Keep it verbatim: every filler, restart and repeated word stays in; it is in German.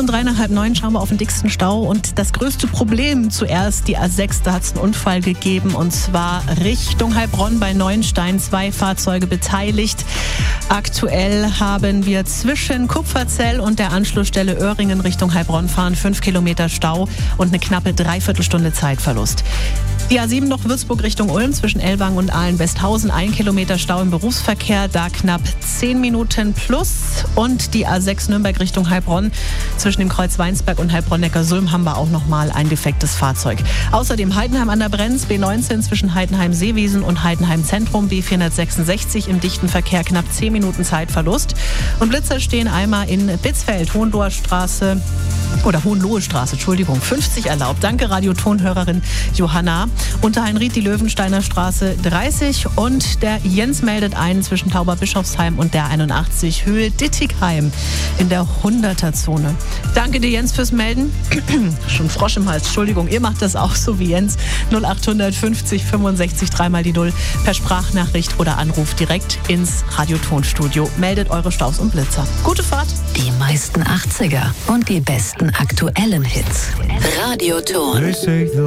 und drei nach halb neun schauen wir auf den dicksten Stau. Und das größte Problem zuerst die A sechs, da hat es einen Unfall gegeben. Und zwar Richtung Heilbronn bei Neuenstein. Zwei Fahrzeuge beteiligt. Aktuell haben wir zwischen Kupferzell und der Anschlussstelle Öhringen Richtung Heilbronn fahren fünf Kilometer Stau und eine knappe Dreiviertelstunde Zeitverlust. Die A sieben noch Würzburg Richtung Ulm zwischen Ellwangen und Ahlen-Westhausen. Ein Kilometer Stau im Berufsverkehr, da knapp zehn Minuten plus. Und die A sechs Nürnberg Richtung Heilbronn zwischen dem Kreuz Weinsberg und Heilbronn-Neckarsulm haben wir auch nochmal ein defektes Fahrzeug. Außerdem Heidenheim an der Brenz, B neunzehn zwischen Heidenheim-Seewiesen und Heidenheim-Zentrum, B vierhundertsechsundsechzig im dichten Verkehr, knapp zehn Minuten Zeitverlust. Und Blitzer stehen einmal in Bitzfeld, Hohenloher Straße oder Hohenlohe Straße, Entschuldigung, fünfzig erlaubt. Danke, Radiotonhörerin Johanna. Unterheinried die Löwensteiner Straße dreißig und der Jens meldet ein zwischen Tauberbischofsheim und der einundachtzig Höhe Dittigheim in der hunderter-Zone. Danke dir, Jens, fürs Melden. Schon Frosch im Hals, Entschuldigung, ihr macht das auch so wie Jens. null acht fünfzig fünfundsechzig dreimal die Null per Sprachnachricht oder Anruf direkt ins Radiotonstudio. Meldet eure Staus und Blitzer. Gute Fahrt. Die meisten achtziger und die besten aktuellen Hits. Radioton.